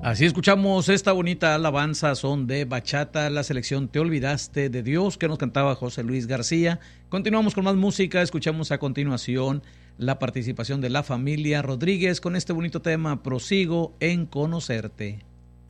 Así escuchamos esta bonita alabanza, son de bachata, la selección Te Olvidaste de Dios, que nos cantaba José Luis García. Continuamos con más música, escuchamos a continuación la participación de la familia Rodríguez con este bonito tema, Prosigo en Conocerte.